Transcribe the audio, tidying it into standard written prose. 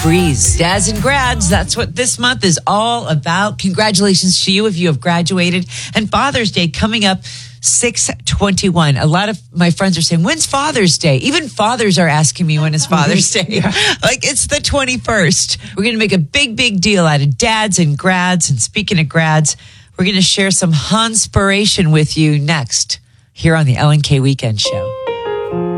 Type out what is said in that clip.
breeze. Dads and grads, that's what this month is all about. Congratulations to you if you have graduated. And Father's Day coming up 6/21. A lot of my friends are saying, when's Father's Day? Even fathers are asking me when is Father's Day. Yeah. Like, it's the 21st. We're going to make a big, big deal out of dads and grads. And speaking of grads, we're going to share some Hanspiration with you next here on the Ellen K Weekend Show.